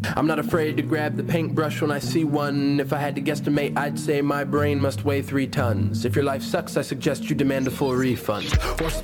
I'm not afraid to grab the paintbrush when I see one. If I had to guesstimate, I'd say my brain must weigh 3 tons. If your life sucks, I suggest you demand a full refund. Or